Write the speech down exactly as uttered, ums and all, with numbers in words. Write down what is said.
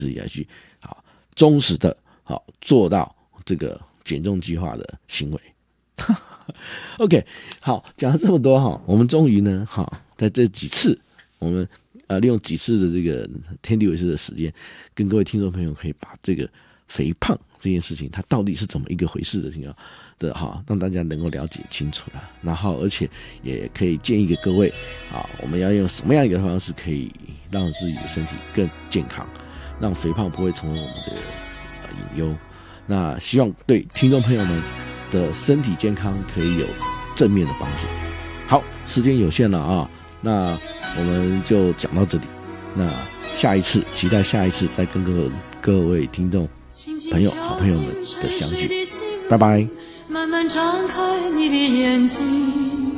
以来去好忠实的好做到这个减重计划的行为。OK， 好，讲了这么多哈，我们终于呢，哈，在这几次，我们呃利用几次的这个天地为师的时间，跟各位听众朋友可以把这个肥胖这件事情，它到底是怎么一个回事的情况的哈，让大家能够了解清楚了。然后，而且也可以建议给各位啊，我们要用什么样一个方式可以让自己的身体更健康，让肥胖不会成为我们的隐忧。那希望对听众朋友们的身体健康可以有正面的帮助。好，时间有限了啊，那我们就讲到这里。那下一次，期待下一次再跟各各位听众朋友、好朋友们的相聚。拜拜。 慢慢张开你的眼睛。